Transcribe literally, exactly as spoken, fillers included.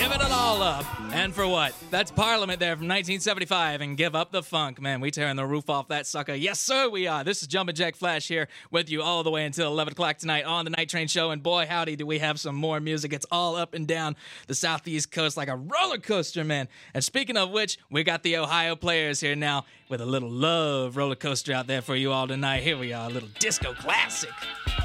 Giving it all up. And for what? That's Parliament there from nineteen seventy-five and Give Up the Funk. Man, we tearing the roof off that sucker. Yes, sir, we are. This is Jumpin' Jack Flash here with you all the way until eleven o'clock tonight on the Night Train Show. And boy, howdy, do we have some more music. It's all up and down the southeast coast like a roller coaster, man. And speaking of which, we got the Ohio players here now with a little love roller coaster out there for you all tonight. Here we are, a little disco classic.